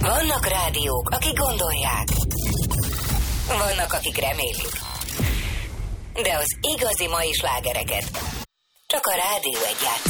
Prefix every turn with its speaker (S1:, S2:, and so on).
S1: Vannak rádiók, akik gondolják. Vannak, akik remélik. De az igazi mai slágereket csak a Rádió 1 játssza.